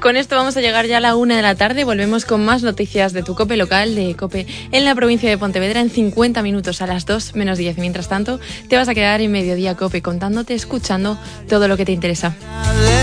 Con esto vamos a llegar ya a la 1 de la tarde. Volvemos con más noticias de tu COPE local, de COPE en la provincia de Pontevedra, en 50 minutos a las 2 menos 10. Mientras tanto, te vas a quedar en Mediodía COPE contándote, escuchando todo lo que te interesa.